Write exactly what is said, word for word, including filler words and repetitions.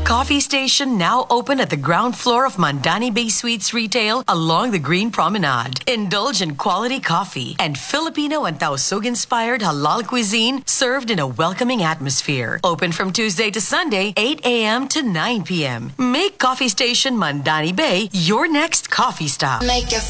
Coffee Station now open at the ground floor of Mandani Bay Suites Retail along the Green Promenade. Indulge in quality coffee and Filipino and Tausug-inspired halal cuisine served in a welcoming atmosphere. Open from Tuesday to Sunday, eight a.m. to nine p.m. Make Coffee Station Mandani Bay your next coffee stop. Make your